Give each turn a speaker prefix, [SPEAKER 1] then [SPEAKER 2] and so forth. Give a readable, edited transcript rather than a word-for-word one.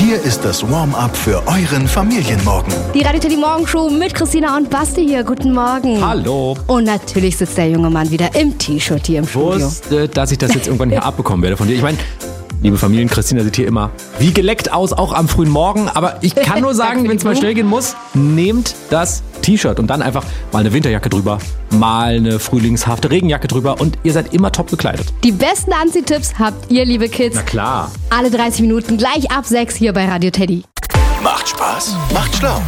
[SPEAKER 1] Hier ist das Warm-up für euren Familienmorgen.
[SPEAKER 2] Die Radio Teddy Morgenshow mit Christina und Basti hier. Guten Morgen.
[SPEAKER 3] Hallo.
[SPEAKER 2] Und natürlich sitzt der junge Mann wieder im T-Shirt hier im Studio.
[SPEAKER 3] Wusste, dass ich das jetzt irgendwann hier abbekommen werde von dir. Ich meine, liebe Familien, Christina sieht hier immer wie geleckt aus, auch am frühen Morgen. Aber ich kann nur sagen, wenn es mal schnell gehen muss, nehmt das T-Shirt und dann einfach mal eine Winterjacke drüber, mal eine frühlingshafte Regenjacke drüber und ihr seid immer top gekleidet.
[SPEAKER 2] Die besten Anzieh-Tipps habt ihr, liebe Kids.
[SPEAKER 3] Na klar.
[SPEAKER 2] Alle 30 Minuten gleich ab 6 hier bei Radio Teddy.
[SPEAKER 1] Macht Spaß, macht schlau.